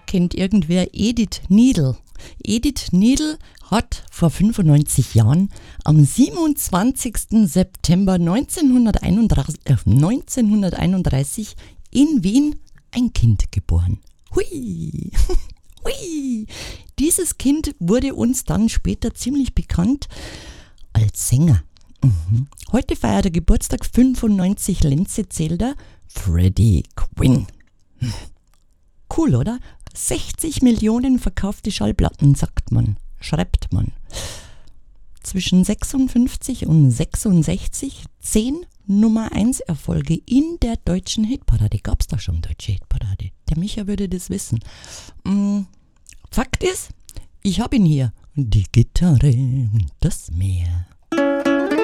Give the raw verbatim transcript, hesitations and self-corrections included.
Kennt irgendwer Edith Needle? Edith Needle hat vor fünfundneunzig Jahren am siebenundzwanzigsten September neunzehnhunderteinunddreißig, äh, neunzehnhunderteinunddreißig in Wien ein Kind geboren. Hui! Hui! Dieses Kind wurde uns dann später ziemlich bekannt als Sänger. Mhm. Heute feiert er Geburtstag fünfundneunzig Lenze-Zelder Freddie Quinn. Hm. Cool, oder? sechzig Millionen verkaufte Schallplatten, sagt man, schreibt man. Zwischen sechsundfünfzig und sechsundsechzig zehn Nummer eins Erfolge in der deutschen Hitparade. Gab es da schon deutsche Hitparade? Der Micha würde das wissen. Mm, Fakt ist, ich habe ihn hier. Die Gitarre und das Meer.